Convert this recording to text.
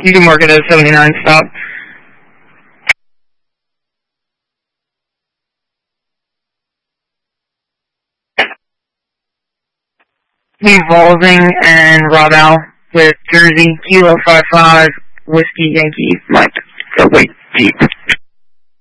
You can mark it as 79, stop. Evolving and Rob Al with Jersey, Kilo 55, Whiskey Yankee, Mike. Oh, wait, Jeep.